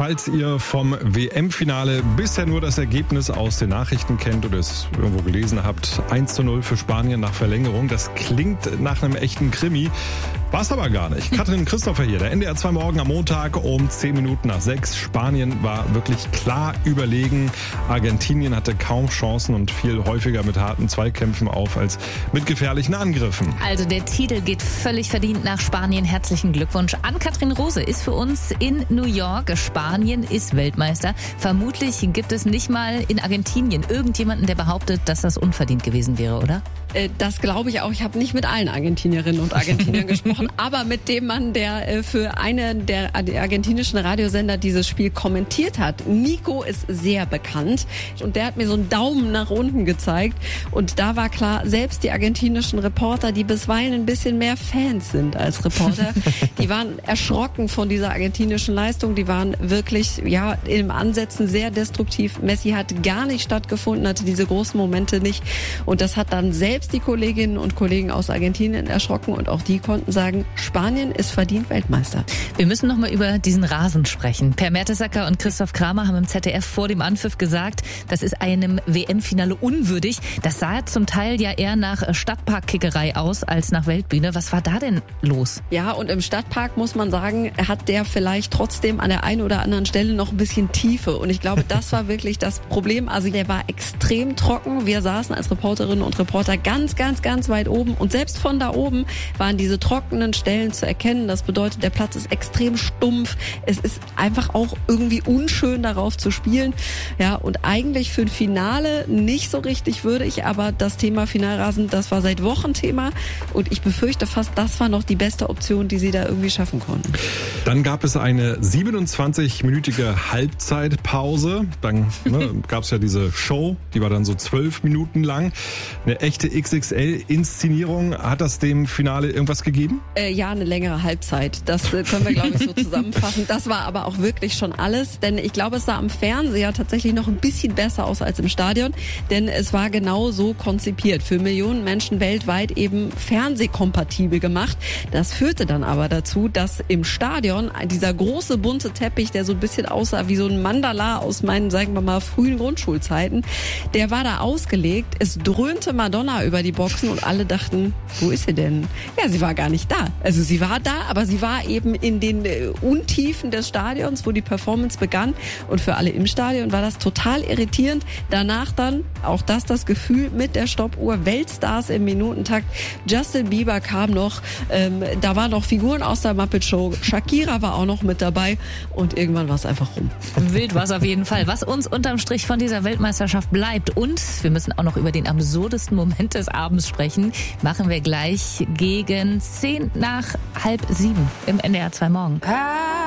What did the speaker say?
falls ihr vom WM-Finale bisher nur das Ergebnis aus den Nachrichten kennt oder es irgendwo gelesen habt, 1:0 für Spanien nach Verlängerung. Das klingt nach einem echten Krimi. War es aber gar nicht. Katrin Christopher hier, der NDR 2 Morgen am Montag um 6:10. Spanien war wirklich klar überlegen. Argentinien hatte kaum Chancen und fiel häufiger mit harten Zweikämpfen auf als mit gefährlichen Angriffen. Also der Titel geht völlig verdient nach Spanien. Herzlichen Glückwunsch an Katrin Rose. Ist für uns in New York. Spanien ist Weltmeister. Vermutlich gibt es nicht mal in Argentinien irgendjemanden, der behauptet, dass das unverdient gewesen wäre, oder? Das glaube ich auch. Ich habe nicht mit allen Argentinierinnen und Argentiniern gesprochen, aber mit dem Mann, der für einen der argentinischen Radiosender dieses Spiel kommentiert hat. Nico ist sehr bekannt und der hat mir so einen Daumen nach unten gezeigt und da war klar, selbst die argentinischen Reporter, die bisweilen ein bisschen mehr Fans sind als Reporter, die waren erschrocken von dieser argentinischen Leistung. Die waren wirklich, ja, im Ansätzen sehr destruktiv. Messi hat gar nicht stattgefunden, hatte diese großen Momente nicht und das hat dann selbst die Kolleginnen und Kollegen aus Argentinien erschrocken und auch die konnten sagen, Spanien ist verdient Weltmeister. Wir müssen noch mal über diesen Rasen sprechen. Per Mertesacker und Christoph Kramer haben im ZDF vor dem Anpfiff gesagt, das ist einem WM-Finale unwürdig. Das sah zum Teil ja eher nach Stadtparkkickerei aus als nach Weltbühne. Was war da denn los? Ja, und im Stadtpark muss man sagen, hat der vielleicht trotzdem an der einen oder anderen Stelle noch ein bisschen Tiefe. Und ich glaube, das war wirklich das Problem. Also der war extrem trocken. Wir saßen als Reporterinnen und Reporter ganz weit oben und selbst von da oben waren diese trockenen Stellen zu erkennen. Das bedeutet, der Platz ist extrem stumpf. Es ist einfach auch irgendwie unschön, darauf zu spielen. Ja, und eigentlich für ein Finale nicht so richtig würdig, aber das Thema Finalrasen, das war seit Wochen Thema und ich befürchte fast, das war noch die beste Option, die sie da irgendwie schaffen konnten. Dann gab es eine 27-minütige Halbzeitpause. Dann gab es ja diese Show, die war dann so 12 Minuten lang. Eine echte XXL-Inszenierung. Hat das dem Finale irgendwas gegeben? Ja, eine längere Halbzeit. Das können wir, glaube ich, so zusammenfassen. Das war aber auch wirklich schon alles, denn ich glaube, es sah am Fernseher tatsächlich noch ein bisschen besser aus als im Stadion, denn es war genau so konzipiert. Für Millionen Menschen weltweit eben fernsehkompatibel gemacht. Das führte dann aber dazu, dass im Stadion dieser große bunte Teppich, der so ein bisschen aussah wie so ein Mandala aus meinen, sagen wir mal, frühen Grundschulzeiten, der war da ausgelegt. Es dröhnte Madonna über die Boxen und alle dachten, wo ist sie denn? Ja, sie war gar nicht da. Also sie war da, aber sie war eben in den Untiefen des Stadions, wo die Performance begann. Und für alle im Stadion war das total irritierend. Danach dann, auch das Gefühl mit der Stoppuhr, Weltstars im Minutentakt. Justin Bieber kam noch, da waren noch Figuren aus der Muppet Show. Shakira war auch noch mit dabei und irgendwann war es einfach rum. Wild war es auf jeden Fall. Was uns unterm Strich von dieser Weltmeisterschaft bleibt und wir müssen auch noch über den absurdesten Moment des Abends sprechen, machen wir gleich gegen 6:10 im NDR 2 Morgen.